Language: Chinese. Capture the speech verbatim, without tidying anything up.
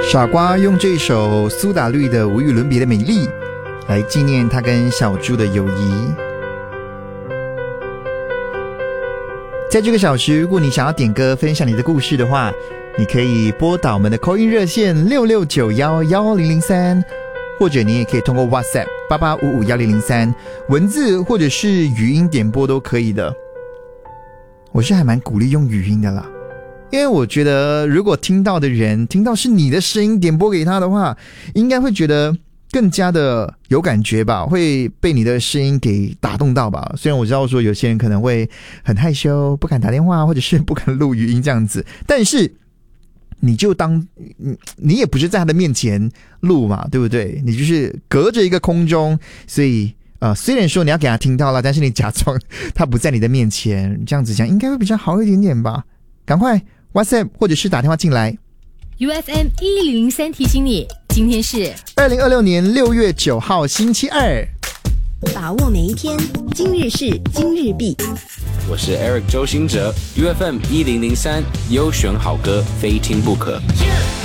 傻瓜用这首苏打绿的无与伦别的美丽来纪念他跟小猪的友谊。在这个小时，如果你想要点歌分享你的故事的话，你可以拨打我们的 call in 热线六六九一一零零三，或者你也可以通过 WhatsApp 八八五五一零零三，文字或者是语音点播都可以的。我是还蛮鼓励用语音的啦，因为我觉得如果听到的人听到是你的声音点播给他的话，应该会觉得更加的有感觉吧，会被你的声音给打动到吧。虽然我知道说有些人可能会很害羞，不敢打电话，或者是不敢录语音这样子，但是你就当你也不是在他的面前录嘛，对不对？你就是隔着一个空中，所以呃，虽然说你要给他听到了，但是你假装他不在你的面前，这样子讲应该会比较好一点点吧。赶快 WhatsApp 或者是打电话进来。 U F M 一零零三提醒你，今天是二零二六年六月九号星期二。 把握每一天，今日事今日毕。 我是 Eric 周兴哲 ，U F M 一零零三优选好歌，非听不可。Yeah!